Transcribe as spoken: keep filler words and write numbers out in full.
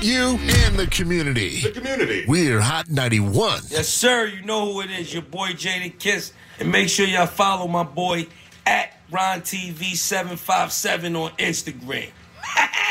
you and the community. The community. We're Hot ninety-one. Yes, sir. You know who it is. Your boy Jada Kiss. And make sure y'all follow my boy at Ron T V seven five seven on Instagram.